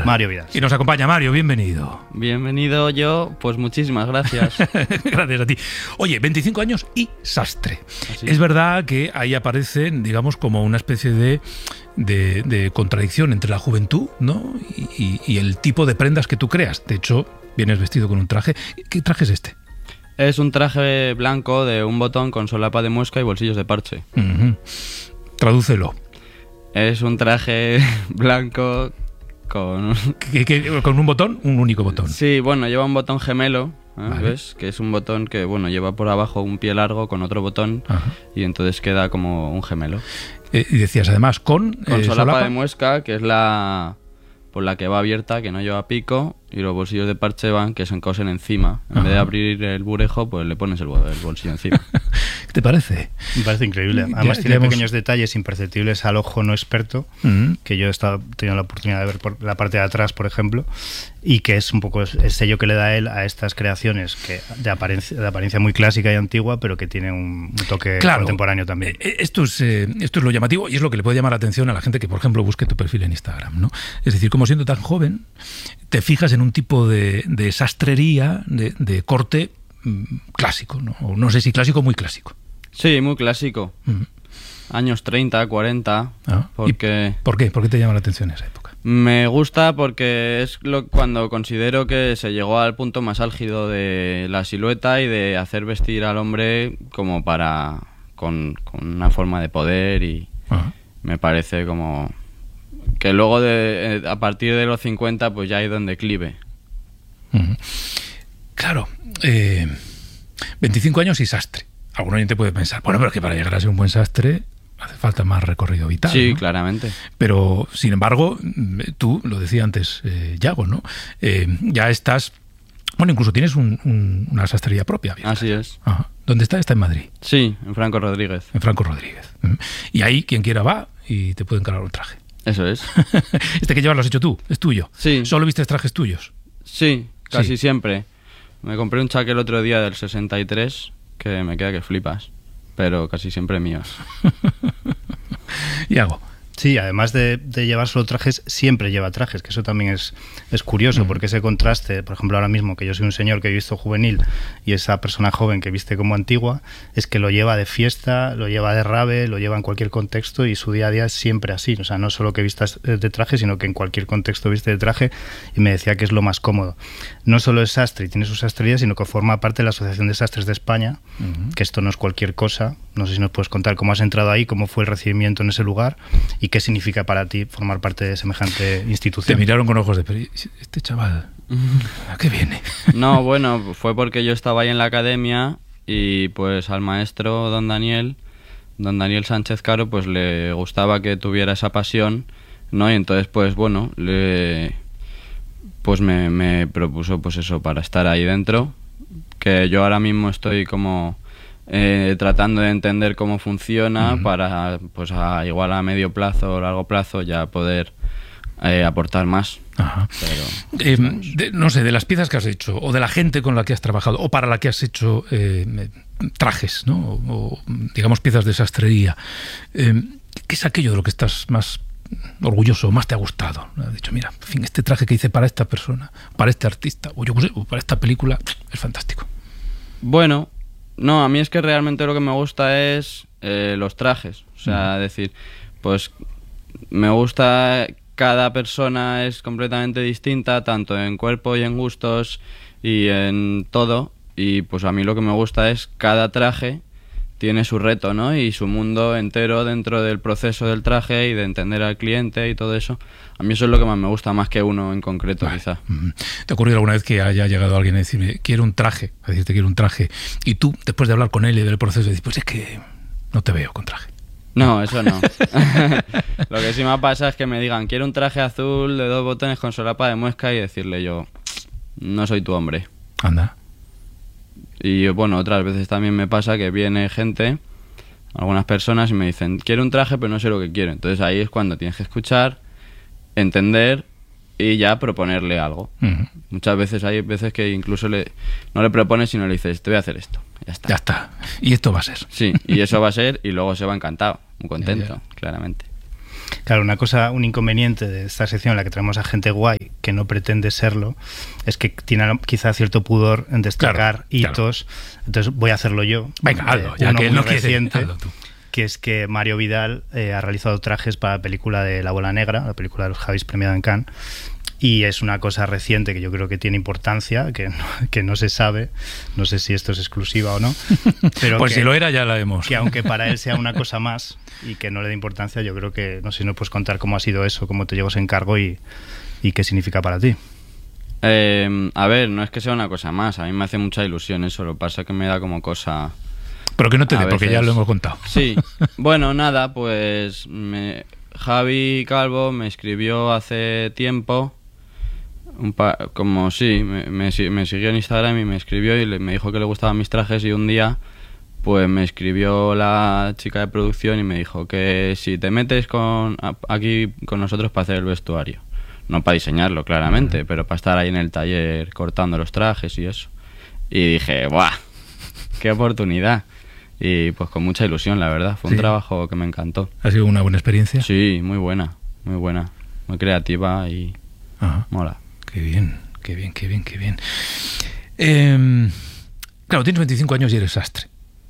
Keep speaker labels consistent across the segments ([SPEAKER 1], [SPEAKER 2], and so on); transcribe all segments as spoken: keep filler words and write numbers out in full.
[SPEAKER 1] Mario Vidas.
[SPEAKER 2] Y nos acompaña Mario, bienvenido.
[SPEAKER 3] Bienvenido yo, pues muchísimas gracias.
[SPEAKER 2] Gracias a ti. Oye, veinticinco años y sastre.
[SPEAKER 3] ¿Así?
[SPEAKER 2] Es verdad que ahí aparecen, digamos, como una especie de, de, de contradicción entre la juventud, ¿no? Y, y, y el tipo de prendas que tú creas. De hecho, vienes vestido con un traje. ¿Qué traje es este?
[SPEAKER 3] Es un traje blanco de un botón con solapa de muesca y bolsillos de parche.
[SPEAKER 2] Uh-huh. Tradúcelo.
[SPEAKER 3] Es un traje blanco con...
[SPEAKER 2] ¿Qué, qué, ¿Con un botón? Un único botón.
[SPEAKER 3] Sí, bueno, lleva un botón gemelo, ¿eh?
[SPEAKER 2] Vale.
[SPEAKER 3] ¿Ves? Que es un botón que, bueno, lleva por abajo un pie largo con otro botón. Ajá. Y entonces queda como un gemelo.
[SPEAKER 2] Eh, y decías además con...
[SPEAKER 3] Con
[SPEAKER 2] eh,
[SPEAKER 3] solapa,
[SPEAKER 2] solapa
[SPEAKER 3] de muesca, que es la... por la que va abierta, que no lleva pico, y los bolsillos de parche van que se encosen encima. En Ajá. vez de abrir el burejo, pues le pones el, el bolsillo encima.
[SPEAKER 2] ¿Qué te parece?
[SPEAKER 1] Me parece increíble. Además
[SPEAKER 2] ya,
[SPEAKER 1] tiene
[SPEAKER 2] ya hemos...
[SPEAKER 1] pequeños detalles imperceptibles al ojo no experto, uh-huh. que yo he estado, tenido la oportunidad de ver por la parte de atrás, por ejemplo, y que es un poco el sello que le da él a estas creaciones que de apariencia, de apariencia muy clásica y antigua, pero que tiene un, un toque claro, contemporáneo también.
[SPEAKER 2] Esto es, eh, esto es lo llamativo y es lo que le puede llamar la atención a la gente que, por ejemplo, busque tu perfil en Instagram, ¿no? Es decir, como siendo tan joven, te fijas en un tipo de, de sastrería, de, de corte mmm, clásico, ¿no? O no sé si clásico o muy clásico.
[SPEAKER 3] Sí, muy clásico. Uh-huh. Años treinta, cuarenta. Ah, porque...
[SPEAKER 2] ¿Por qué? ¿Por qué te llama la atención esa época?
[SPEAKER 3] Me gusta porque es lo, cuando considero que se llegó al punto más álgido de la silueta y de hacer vestir al hombre como para... con, con una forma de poder y uh-huh. me parece como... que luego de, a partir de los cincuenta pues ya ha ido en declive.
[SPEAKER 2] Uh-huh. Claro, eh, veinticinco años y sastre. Algún oyente puede pensar, bueno, pero es que para llegar a ser un buen sastre hace falta más recorrido vital.
[SPEAKER 3] Sí,
[SPEAKER 2] ¿no?
[SPEAKER 3] Claramente.
[SPEAKER 2] Pero, sin embargo, tú, lo decía antes eh, Yago, ¿no? Eh, ya estás... Bueno, incluso tienes un, un, una sastrería propia. ¿Verdad?
[SPEAKER 3] Así es.
[SPEAKER 2] Ajá. ¿Dónde está? Está en Madrid.
[SPEAKER 3] Sí, en Franco Rodríguez.
[SPEAKER 2] En Franco Rodríguez. Y ahí, quien quiera va y te puede encargar un traje.
[SPEAKER 3] Eso es.
[SPEAKER 2] Este que llevas lo has hecho tú, es tuyo.
[SPEAKER 3] Sí.
[SPEAKER 2] ¿Solo vistes trajes tuyos?
[SPEAKER 3] Sí, casi
[SPEAKER 2] sí.
[SPEAKER 3] siempre. Me compré un chaqué el otro día del sesenta y tres que me queda que flipas, pero casi siempre míos.
[SPEAKER 2] Yago.
[SPEAKER 1] Sí, además de, de llevar solo trajes, siempre lleva trajes, que eso también es, es curioso, mm. porque ese contraste, por ejemplo, ahora mismo que yo soy un señor que he visto juvenil y esa persona joven que viste como antigua, es que lo lleva de fiesta, lo lleva de rave, lo lleva en cualquier contexto y su día a día es siempre así. O sea, no solo que vistas de traje, sino que en cualquier contexto viste de traje, y me decía que es lo más cómodo. No solo es sastre y tiene su sastrería, sino que forma parte de la Asociación de Sastres de España, mm. que esto no es cualquier cosa. No sé si nos puedes contar cómo has entrado ahí, cómo fue el recibimiento en ese lugar y qué significa para ti formar parte de semejante institución.
[SPEAKER 2] Te miraron con ojos de... Pero este chaval, ¿a qué viene?
[SPEAKER 3] No, bueno, fue porque yo estaba ahí en la academia y pues al maestro don Daniel, don Daniel Sánchez Caro, pues le gustaba que tuviera esa pasión, ¿no? Y entonces pues bueno, le, pues me, me propuso pues eso, para estar ahí dentro, que yo ahora mismo estoy como... Eh, tratando de entender cómo funciona uh-huh. para, pues a, igual a medio plazo o largo plazo ya poder eh, aportar más.
[SPEAKER 2] Ajá. Pero, eh, de, no sé, de las piezas que has hecho o de la gente con la que has trabajado o para la que has hecho eh, trajes, ¿no? O, o digamos piezas de sastrería, eh, ¿qué es aquello de lo que estás más orgulloso, más te ha gustado? Has dicho, mira, en fin, este traje que hice para esta persona, para este artista o yo qué sé, o para esta película es fantástico.
[SPEAKER 3] Bueno, no, a mí es que realmente lo que me gusta es eh, los trajes. O sea, mm. decir, pues me gusta, cada persona es completamente distinta, tanto en cuerpo y en gustos y en todo. Y pues a mí lo que me gusta es cada traje tiene su reto, ¿no? Y su mundo entero dentro del proceso del traje y de entender al cliente y todo eso. A mí eso es lo que más me gusta, más que uno en concreto, vale. Quizá.
[SPEAKER 2] ¿Te ha ocurrido alguna vez que haya llegado alguien a decirme, quiero un traje, a decirte quiero un traje, y tú, después de hablar con él y del proceso, dices, pues es que no te veo con traje?
[SPEAKER 3] No, eso no. Lo que sí me pasa es que me digan, quiero un traje azul de dos botones con solapa de muesca, y decirle yo, no soy tu hombre.
[SPEAKER 2] Anda.
[SPEAKER 3] Y bueno, otras veces también me pasa que viene gente, algunas personas, y me dicen, quiero un traje pero no sé lo que quiero. Entonces ahí es cuando tienes que escuchar, entender y ya proponerle algo. Uh-huh. Muchas veces hay veces que incluso le, no le propones, sino le dices, te voy a hacer esto. Ya está.
[SPEAKER 2] Ya está. Y esto va a ser.
[SPEAKER 3] Sí, y eso va a ser, y luego se va encantado, muy contento, ya, ya. Claramente.
[SPEAKER 1] Claro, una cosa, un inconveniente de esta sección en la que traemos a gente guay, que no pretende serlo, es que tiene quizá cierto pudor en destacar claro, hitos. Claro. Entonces voy a hacerlo yo.
[SPEAKER 2] Venga, hazlo, ya que él no quiere, hazlo tú.
[SPEAKER 1] Que es que Mario Vidal eh, ha realizado trajes para la película de La Bola Negra, la película de los Javis premiada en Cannes, y es una cosa reciente que yo creo que tiene importancia, que no, que no se sabe, no sé si esto es exclusiva o no, pero
[SPEAKER 2] pues
[SPEAKER 1] que,
[SPEAKER 2] si lo era ya la vemos.
[SPEAKER 1] Que aunque para él sea una cosa más y que no le dé importancia, yo creo que, no sé si nos puedes contar cómo ha sido eso, cómo te llegó ese encargo y, y qué significa para ti.
[SPEAKER 3] Eh, a ver, no es que sea una cosa más, a mí me hace mucha ilusión eso, lo que pasa es que me da como cosa...
[SPEAKER 2] Pero que no te dé,
[SPEAKER 3] veces...
[SPEAKER 2] porque ya lo hemos contado.
[SPEAKER 3] Sí, bueno, nada, pues me... Javi Calvo me escribió hace tiempo, un pa... como sí, me, me, me siguió en Instagram y me escribió y le, me dijo que le gustaban mis trajes, y un día pues me escribió la chica de producción y me dijo que si te metes con aquí con nosotros para hacer el vestuario, no para diseñarlo claramente, pero para estar ahí en el taller cortando los trajes y eso. Y dije, ¡buah! ¡Qué oportunidad! Y pues con mucha ilusión, la verdad. Fue un sí. trabajo que me encantó.
[SPEAKER 2] ¿Ha sido una buena experiencia?
[SPEAKER 3] Sí, muy buena, muy buena. Muy creativa y
[SPEAKER 2] Ajá.
[SPEAKER 3] mola.
[SPEAKER 2] Qué bien, qué bien, qué bien, qué bien. Eh, claro, tienes veinticinco años y eres sastre.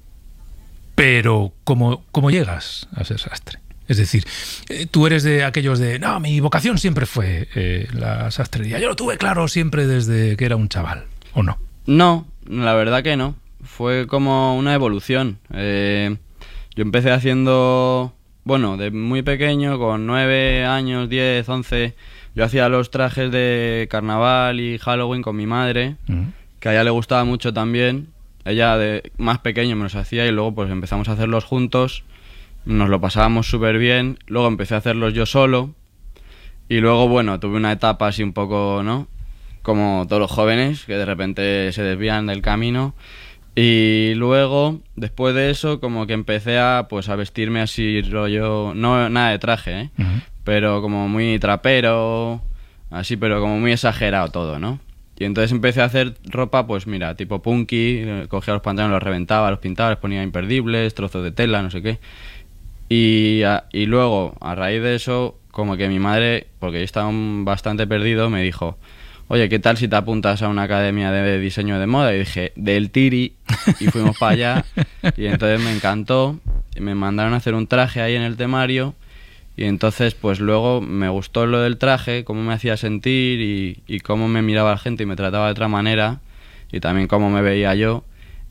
[SPEAKER 2] Pero, ¿cómo, cómo llegas a ser sastre? Es decir, eh, tú eres de aquellos de, no, mi vocación siempre fue eh, la sastrería. Yo lo tuve claro siempre desde que era un chaval, ¿o no?
[SPEAKER 3] No, la verdad que no. Fue como una evolución. Eh, yo empecé haciendo, bueno, de muy pequeño, con nueve años, diez, once, yo hacía los trajes de carnaval y Halloween con mi madre, uh-huh. que a ella le gustaba mucho también. Ella de más pequeño me los hacía y luego pues empezamos a hacerlos juntos, nos lo pasábamos súper bien, luego empecé a hacerlos yo solo y luego, bueno, tuve una etapa así un poco, ¿no? Como todos los jóvenes, que de repente se desvían del camino. Y luego, después de eso, como que empecé a, pues, a vestirme así rollo, no nada de traje, ¿eh? Uh-huh. Pero como muy trapero, así, pero como muy exagerado todo, ¿no? Y entonces empecé a hacer ropa, pues mira, tipo punky, cogía los pantalones, los reventaba, los pintaba, los ponía imperdibles, trozos de tela, no sé qué. Y, a, y luego, a raíz de eso, como que mi madre, porque yo estaba bastante perdido, me dijo... Oye, ¿qué tal si te apuntas a una academia de diseño de moda? Y dije, del tiri, y fuimos para allá, y entonces me encantó, y me mandaron a hacer un traje ahí en el temario, y entonces pues luego me gustó lo del traje, cómo me hacía sentir, y, y cómo me miraba la gente y me trataba de otra manera, y también cómo me veía yo,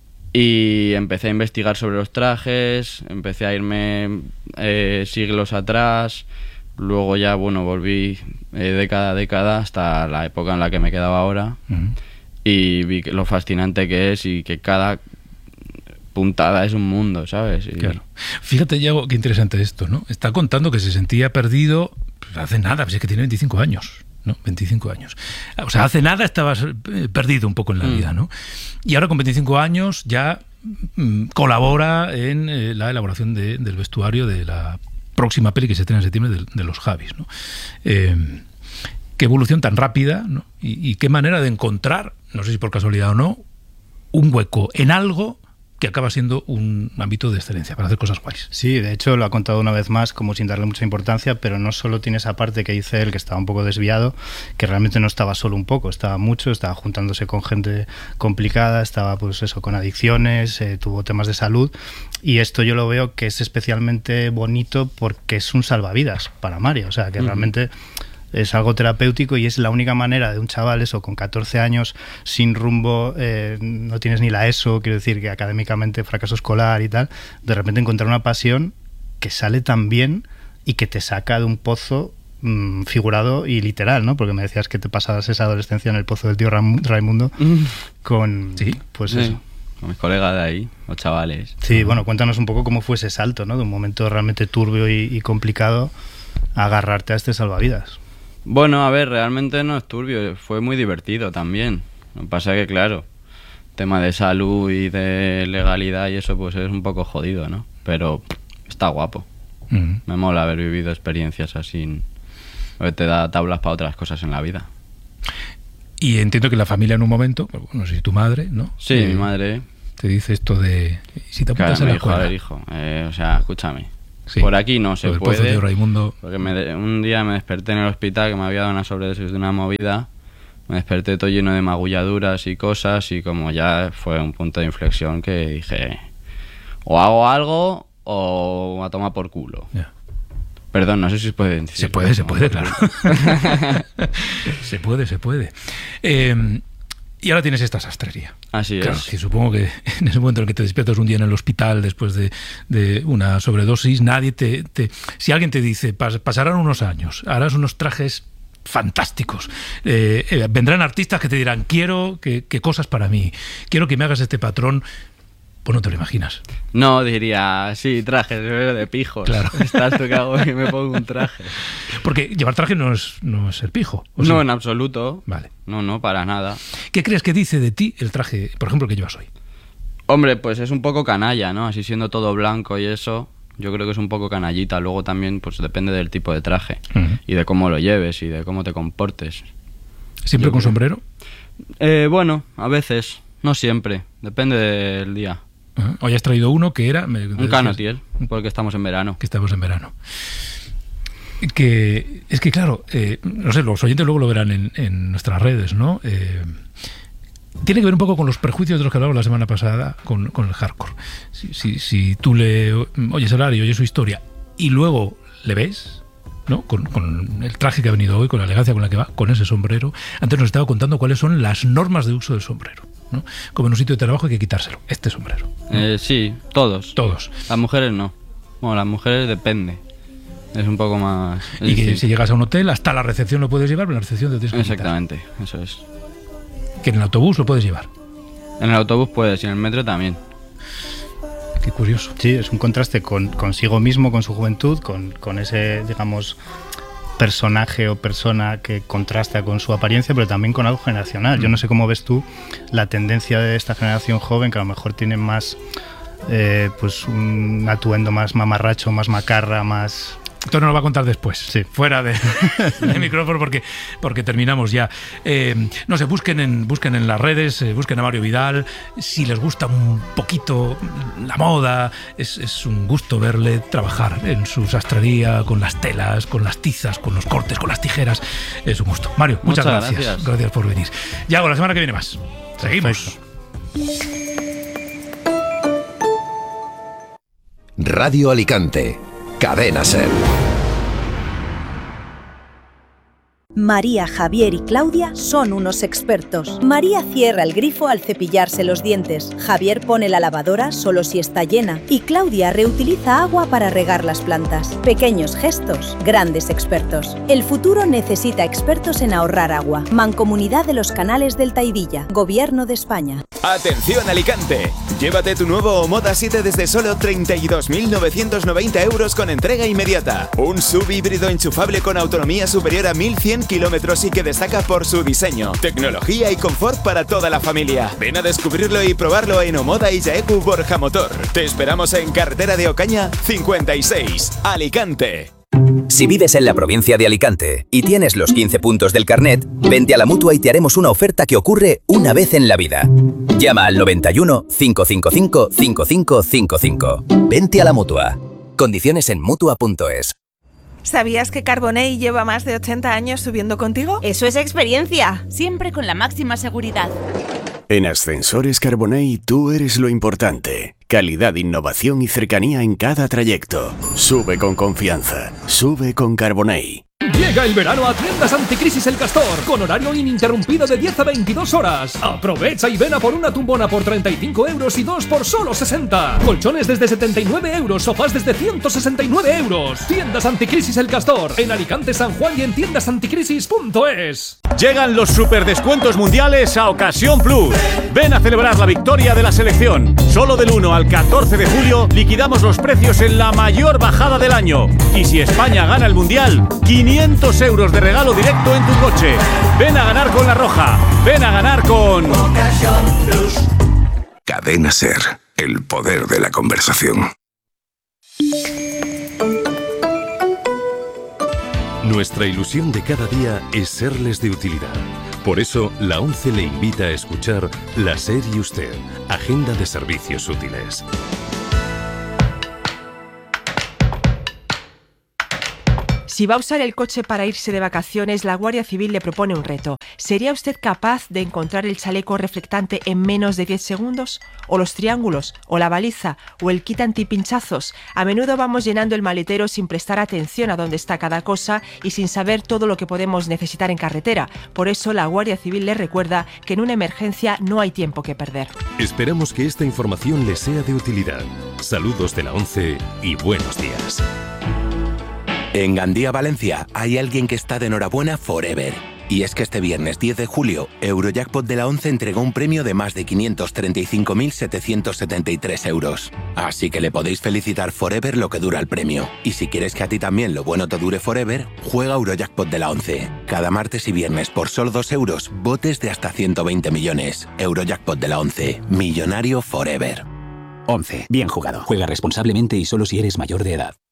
[SPEAKER 3] y empecé a investigar sobre los trajes, empecé a irme eh, siglos atrás. Luego ya, bueno, volví eh, década a década hasta la época en la que me quedaba ahora. Uh-huh. Y vi que lo fascinante que es y que cada puntada es un mundo, ¿sabes? Y...
[SPEAKER 2] Claro. Fíjate, Yago, qué interesante esto, ¿no? Está contando que se sentía perdido pues, hace nada, pues es que tiene veinticinco años, ¿no? veinticinco años. O sea, hace nada estabas perdido un poco en la mm. vida, ¿no? Y ahora con veinticinco años ya mm, colabora en eh, la elaboración de, del vestuario de la próxima peli que se estrena en septiembre de, de los Javis, ¿no? Eh, qué evolución tan rápida, ¿no? Y, y qué manera de encontrar, no sé si por casualidad o no, un hueco en algo que acaba siendo un ámbito de excelencia para hacer cosas guays.
[SPEAKER 1] Sí, de hecho lo ha contado una vez más como sin darle mucha importancia, pero no solo tiene esa parte que dice él que estaba un poco desviado, que realmente no estaba solo un poco, estaba mucho, estaba juntándose con gente complicada, estaba pues eso, con adicciones, eh, tuvo temas de salud, y esto yo lo veo que es especialmente bonito porque es un salvavidas para Mario, o sea que uh-huh. realmente es algo terapéutico y es la única manera de un chaval, eso, con catorce años, sin rumbo, eh, no tienes ni la ESO, quiero decir que académicamente fracaso escolar y tal, de repente encontrar una pasión que sale tan bien y que te saca de un pozo mmm, figurado y literal, ¿no? Porque me decías que te pasabas esa adolescencia en el pozo del tío Ram- Raimundo con,
[SPEAKER 2] sí,
[SPEAKER 1] pues
[SPEAKER 3] sí.
[SPEAKER 1] eso.
[SPEAKER 3] Con mis colegas de ahí, los chavales.
[SPEAKER 1] Sí, bueno, cuéntanos un poco cómo fue ese salto, ¿no? De un momento realmente turbio y, y complicado a agarrarte a este salvavidas.
[SPEAKER 3] Bueno, a ver, realmente no es turbio, fue muy divertido también. Lo que pasa es que, claro, tema de salud y de legalidad y eso, pues es un poco jodido, ¿no? Pero está guapo. Uh-huh. Me mola haber vivido experiencias así, porque te da tablas para otras cosas en la vida.
[SPEAKER 2] Y entiendo que la familia en un momento, no sé si tu madre, ¿no?
[SPEAKER 3] Sí,
[SPEAKER 2] eh,
[SPEAKER 3] mi madre.
[SPEAKER 2] Te dice esto de... Si te apuntas
[SPEAKER 3] claro,
[SPEAKER 2] a la
[SPEAKER 3] hijo,
[SPEAKER 2] escuela.
[SPEAKER 3] A ver, hijo, eh, o sea, escúchame.
[SPEAKER 2] Sí.
[SPEAKER 3] Por aquí no se
[SPEAKER 2] Lo del
[SPEAKER 3] puede.
[SPEAKER 2] Pozo de Raimundo.
[SPEAKER 3] Porque me de- un día me desperté en el hospital que me había dado una sobredosis de una movida. Me desperté todo lleno de magulladuras y cosas y como ya fue un punto de inflexión que dije o hago algo o a tomar por culo.
[SPEAKER 2] Yeah.
[SPEAKER 3] Perdón, no sé si se puede decir.
[SPEAKER 2] Se puede, se puede, claro. se puede, se puede. Eh, y ahora tienes esta sastrería.
[SPEAKER 3] Así
[SPEAKER 2] Claro,
[SPEAKER 3] es.
[SPEAKER 2] que supongo que en ese momento en el que te despiertas un día en el hospital después de, de una sobredosis, nadie te, te... Si alguien te dice, pas, pasarán unos años, harás unos trajes fantásticos, eh, eh, vendrán artistas que te dirán, quiero que, que cosas para mí, quiero que me hagas este patrón, pues no te lo imaginas.
[SPEAKER 3] No, diría, sí, trajes de pijos.
[SPEAKER 2] Claro.
[SPEAKER 3] Estás tú que hago que me pongo un traje.
[SPEAKER 2] Porque llevar traje no es, no es ser pijo. ¿o
[SPEAKER 3] No,
[SPEAKER 2] sí?
[SPEAKER 3] en absoluto.
[SPEAKER 2] Vale.
[SPEAKER 3] No, no, para nada.
[SPEAKER 2] ¿Qué crees que dice de ti el traje, por ejemplo, que llevas hoy?
[SPEAKER 3] Hombre, pues es un poco canalla, ¿no? Así siendo todo blanco y eso, yo creo que es un poco canallita. Luego también, pues depende del tipo de traje
[SPEAKER 2] Uh-huh.
[SPEAKER 3] y de cómo lo lleves y de cómo te comportes.
[SPEAKER 2] ¿Siempre
[SPEAKER 3] Yo
[SPEAKER 2] con
[SPEAKER 3] creo.
[SPEAKER 2] sombrero?
[SPEAKER 3] Eh, bueno, a veces, no siempre, depende del día.
[SPEAKER 2] Uh-huh. Hoy has traído uno que era... me
[SPEAKER 3] Un
[SPEAKER 2] decías
[SPEAKER 3] canotiel, porque estamos en verano.
[SPEAKER 2] Que estamos en verano. Que es que, claro, eh, no sé, los oyentes luego lo verán en, en nuestras redes, ¿no? Eh, tiene que ver un poco con los prejuicios de los que hablamos la semana pasada con, con el hardcore. Si, si, si tú le oyes hablar y oyes su historia y luego le ves, ¿no? Con, con el traje que ha venido hoy, con la elegancia con la que va, con ese sombrero. Antes nos estaba contando cuáles son las normas de uso del sombrero, ¿no? Como en un sitio de trabajo hay que quitárselo, este sombrero, ¿no?
[SPEAKER 3] Eh, sí, todos.
[SPEAKER 2] Todos.
[SPEAKER 3] Las mujeres no. Bueno, las mujeres depende. Es un poco más...
[SPEAKER 2] Y que
[SPEAKER 3] sí.
[SPEAKER 2] si llegas a un hotel, hasta la recepción lo puedes llevar, pero en la recepción te tienes que quitar.
[SPEAKER 3] Exactamente, eso es.
[SPEAKER 2] Que en el autobús lo puedes llevar.
[SPEAKER 3] En el autobús puedes y en el metro también.
[SPEAKER 2] Qué curioso.
[SPEAKER 1] Sí, es un contraste con consigo mismo, con su juventud, con, con ese, digamos, personaje o persona que contrasta con su apariencia, pero también con algo generacional. Yo no sé cómo ves tú la tendencia de esta generación joven, que a lo mejor tiene más, eh, pues un atuendo más mamarracho, más macarra, más...
[SPEAKER 2] Esto nos lo va a contar después,
[SPEAKER 1] Sí.
[SPEAKER 2] fuera de, de micrófono, porque, porque terminamos ya. Eh, no sé, busquen en, busquen en las redes, eh, busquen a Mario Vidal. Si les gusta un poquito la moda, es, es un gusto verle trabajar en su sastrería, con las telas, con las tizas, con los cortes, con las tijeras. Es un gusto. Mario, muchas,
[SPEAKER 3] Muchas
[SPEAKER 2] gracias.
[SPEAKER 3] gracias.
[SPEAKER 2] Gracias por venir. Yago, la semana que viene más. Seguimos.
[SPEAKER 4] Radio Alicante. Cadena Ser.
[SPEAKER 5] María, Javier y Claudia son unos expertos. María cierra el grifo al cepillarse los dientes. Javier pone la lavadora solo si está llena. Y Claudia reutiliza agua para regar las plantas. Pequeños gestos, grandes expertos. El futuro necesita expertos en ahorrar agua. Mancomunidad de los Canales del Taivilla. Gobierno de España.
[SPEAKER 6] ¡Atención, Alicante! Llévate tu nuevo Omoda siete desde solo treinta y dos mil novecientos noventa euros con entrega inmediata. Un S U V híbrido enchufable con autonomía superior a mil cien kilómetros y que destaca por su diseño, tecnología y confort para toda la familia. Ven a descubrirlo y probarlo en Omoda y Yaeku Borja Motor. Te esperamos en Carretera de Ocaña cincuenta y seis, Alicante.
[SPEAKER 7] Si vives en la provincia de Alicante y tienes los quince puntos del carnet, vente a la Mutua y te haremos una oferta que ocurre una vez en la vida. Llama al noventa y uno, cinco cinco cinco, cinco cinco cinco cinco. Vente a la Mutua. Condiciones en Mutua punto es.
[SPEAKER 8] ¿Sabías que Carbonell lleva más de ochenta años subiendo contigo?
[SPEAKER 9] Eso es experiencia, siempre con la máxima seguridad.
[SPEAKER 6] En Ascensores Carbonell tú eres lo importante. Calidad, innovación y cercanía en cada trayecto. Sube con confianza. Sube con Carbonell.
[SPEAKER 10] Llega el verano a Tiendas Anticrisis El Castor, con horario ininterrumpido de diez a veintidós horas. Aprovecha y ven a por una tumbona por treinta y cinco euros y dos por solo sesenta. Colchones desde setenta y nueve euros, sofás desde ciento sesenta y nueve euros. Tiendas Anticrisis El Castor, en Alicante, San Juan y en tiendas anticrisis punto es.
[SPEAKER 11] Llegan los superdescuentos mundiales a Ocasión Plus. Ven a celebrar la victoria de la selección. Solo del uno al catorce de julio liquidamos los precios en la mayor bajada del año. Y si España gana el Mundial, quinientos euros de regalo directo en tu coche. Ven a ganar con La Roja. Ven a ganar con Ocasión Plus.
[SPEAKER 4] Cadena Ser. El poder de la conversación.
[SPEAKER 12] Nuestra ilusión de cada día es serles de utilidad. Por eso, la ONCE le invita a escuchar La SER y Usted, Agenda de Servicios Útiles.
[SPEAKER 13] Si va a usar el coche para irse de vacaciones, la Guardia Civil le propone un reto. ¿Sería usted capaz de encontrar el chaleco reflectante en menos de diez segundos? ¿O los triángulos? ¿O la baliza? ¿O el kit antipinchazos? A menudo vamos llenando el maletero sin prestar atención a dónde está cada cosa y sin saber todo lo que podemos necesitar en carretera. Por eso la Guardia Civil le recuerda que en una emergencia no hay tiempo que perder.
[SPEAKER 12] Esperamos que esta información le sea de utilidad. Saludos de la ONCE y buenos días.
[SPEAKER 14] En Gandía, Valencia, hay alguien que está de enhorabuena forever. Y es que este viernes diez de julio, Eurojackpot de la ONCE entregó un premio de más de quinientos treinta y cinco mil setecientos setenta y tres euros. Así que le podéis felicitar forever lo que dura el premio. Y si quieres que a ti también lo bueno te dure forever, juega Eurojackpot de la ONCE. Cada martes y viernes por solo dos euros, botes de hasta ciento veinte millones. Eurojackpot de la ONCE. Millonario forever.
[SPEAKER 15] once. Bien jugado. Juega responsablemente y solo si eres mayor de edad.